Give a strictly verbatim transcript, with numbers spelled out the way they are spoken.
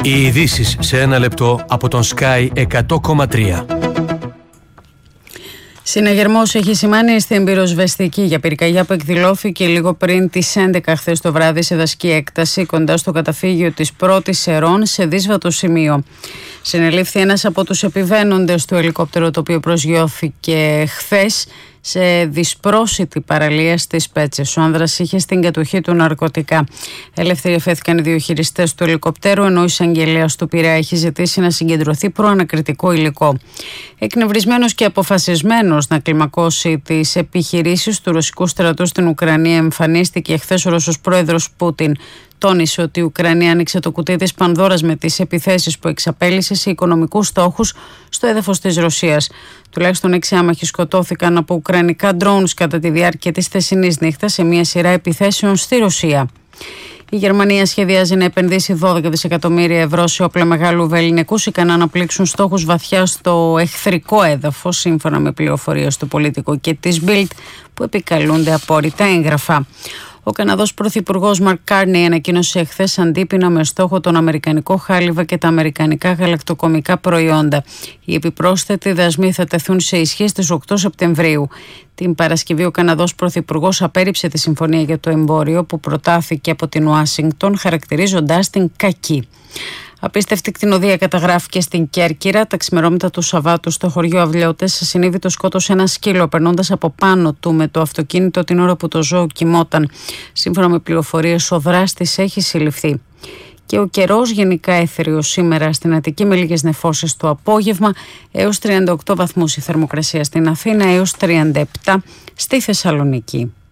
Οι ειδήσεις σε ένα λεπτό από τον Sky εκατό κόμμα τρία. Συναγερμός έχει σημάνει στην πυροσβεστική για πυρκαγιά που εκδηλώθηκε λίγο πριν τις έντεκα χθες το βράδυ σε δασική έκταση κοντά στο καταφύγιο της Πρώτης Ερών σε δύσβατο σημείο. Συνελήφθη ένας από τους επιβαίνοντες του ελικόπτερου, το οποίο προσγειώθηκε χθες σε δυσπρόσιτη παραλία στις Πέτσες. Ο άνδρας είχε στην κατοχή του ναρκωτικά. Ελεύθεροι αφέθηκαν οι δύο χειριστές του ελικοπτέρου, ενώ ο εισαγγελέας του Πειραιά έχει ζητήσει να συγκεντρωθεί προανακριτικό υλικό. Εκνευρισμένος και αποφασισμένος να κλιμακώσει τις επιχειρήσεις του ρωσικού στρατού στην Ουκρανία, εμφανίστηκε χθες ο Ρώσος πρόεδρος Πούτιν. Τόνισε ότι η Ουκρανία άνοιξε το κουτί της Πανδώρας με τις επιθέσεις που εξαπέλυσε σε οικονομικούς στόχους στο έδαφος της Ρωσίας. Τουλάχιστον έξι άμαχοι σκοτώθηκαν από ουκρανικά drones κατά τη διάρκεια της χθεσινής νύχτας σε μια σειρά επιθέσεων στη Ρωσία. Η Γερμανία σχεδιάζει να επενδύσει δώδεκα δισεκατομμύρια ευρώ σε όπλα μεγάλου βεληνικούς ικανά να πλήξουν στόχους βαθιά στο εχθρικό έδαφος, σύμφωνα με πληροφορίες του Πολιτικού και της Bild, που επικαλούνται απόρριτα έγγραφα. Ο Καναδός Πρωθυπουργός Μαρκ Κάρνεϊ ανακοίνωσε εχθές αντίπεινα με στόχο τον αμερικανικό χάλιβα και τα αμερικανικά γαλακτοκομικά προϊόντα. Οι επιπρόσθετοι δασμοί θα τεθούν σε ισχύ στις οκτώ Σεπτεμβρίου. Την Παρασκευή ο Καναδός Πρωθυπουργός απέρριψε τη συμφωνία για το εμπόριο που προτάθηκε από την Ουάσιγκτον, χαρακτηρίζοντάς την κακή. Απίστευτη κτηνοδία καταγράφηκε στην Κέρκυρα τα ξημερώματα του Σαββάτου στο χωριό Αυλιώτες. Ασυνείδητο σκότωσε ένα σκύλο περνώντας από πάνω του με το αυτοκίνητο την ώρα που το ζώο κοιμόταν. Σύμφωνα με πληροφορίες, ο δράστης έχει συλληφθεί. Και ο καιρός γενικά έθριος σήμερα στην Αττική, με λίγες νεφώσεις το απόγευμα, έως τριάντα οκτώ βαθμούς η θερμοκρασία στην Αθήνα, έως τριάντα επτά στη Θεσσαλονίκη.